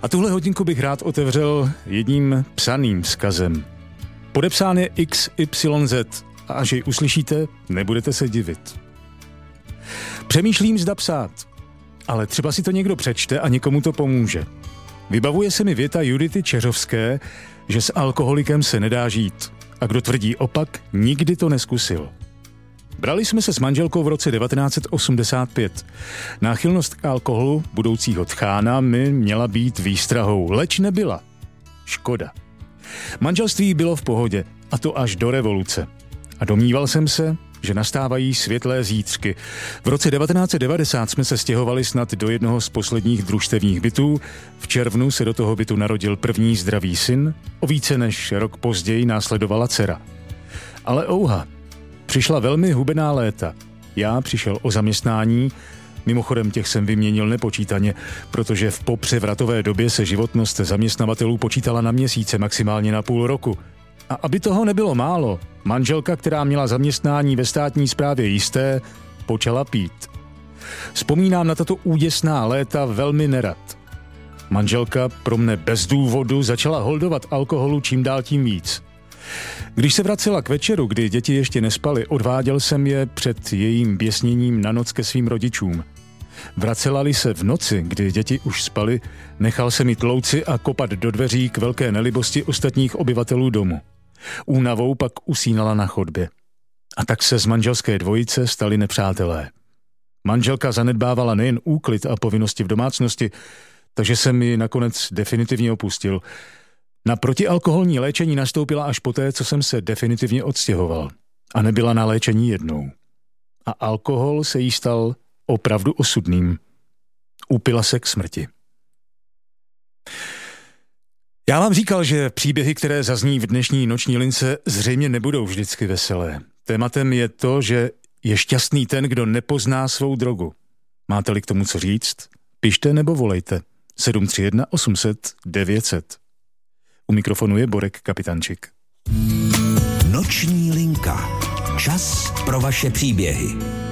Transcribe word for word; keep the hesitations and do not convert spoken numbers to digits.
A tuhle hodinku bych rád otevřel jedním psaným vzkazem. Podepsán je X Y Z a až jej uslyšíte, nebudete se divit. Přemýšlím, zda psát, ale třeba si to někdo přečte a někomu to pomůže. Vybavuje se mi věta Judity Čeřovské, že s alkoholikem se nedá žít a kdo tvrdí opak, nikdy to neskusil. Brali jsme se s manželkou v roce devatenáct set osmdesát pět. Náchylnost k alkoholu budoucího tchána mi měla být výstrahou, leč nebyla. Škoda. Manželství bylo v pohodě, a to až do revoluce. A domníval jsem se, že nastávají světlé zítřky. V roce devatenáct set devadesát jsme se stěhovali snad do jednoho z posledních družstevních bytů. V červnu se do toho bytu narodil první zdravý syn, o více než rok později následovala dcera. Ale ouha, přišla velmi hubená léta. Já přišel o zaměstnání, mimochodem těch jsem vyměnil nepočítaně, protože v popřevratové době se životnost zaměstnavatelů počítala na měsíce, maximálně na půl roku. A aby toho nebylo málo, manželka, která měla zaměstnání ve státní správě jisté, počala pít. Vzpomínám na tato úděsná léta velmi nerad. Manželka pro mne bez důvodu začala holdovat alkoholu čím dál tím víc. Když se vracela k večeru, kdy děti ještě nespaly, odváděl jsem je před jejím běsněním na noc ke svým rodičům. Vracela-li se v noci, kdy děti už spaly, nechal se mi tlouci a kopat do dveří k velké nelibosti ostatních obyvatelů domu. Únavou pak usínala na chodbě. A tak se z manželské dvojice stali nepřátelé. Manželka zanedbávala nejen úklid a povinnosti v domácnosti, takže jsem ji nakonec definitivně opustil. Na protialkoholní léčení nastoupila až poté, co jsem se definitivně odstěhoval. A nebyla na léčení jednou. A alkohol se jí stal opravdu osudným. Upila se k smrti. Já vám říkal, že příběhy, které zazní v dnešní noční lince, zřejmě nebudou vždycky veselé. Tématem je to, že je šťastný ten, kdo nepozná svou drogu. Máte-li k tomu co říct? Pište nebo volejte. sedm tři jedna osm set devět set. U mikrofonu je Borek Kapitančik. Noční linka. Čas pro vaše příběhy.